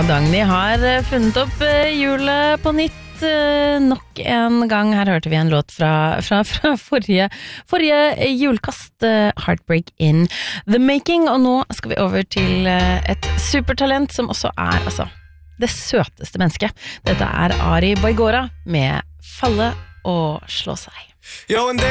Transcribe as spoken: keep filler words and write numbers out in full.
Dagny har funnet opp hjulet på nytt nok en gang. Her hørte vi en låt fra, fra, fra forrige, forrige julekast, Heartbreak in the Making, og nå skal vi over til et supertalent som også er altså, det søteste mennesket. Dette er Ari Baigora med Falle og slå seg. Yo, and